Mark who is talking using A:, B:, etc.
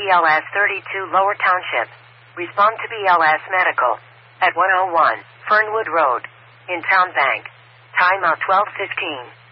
A: BLS 32 Lower Township. Respond to BLS Medical at 101 Fernwood Road in Town Bank. Time out 12:15.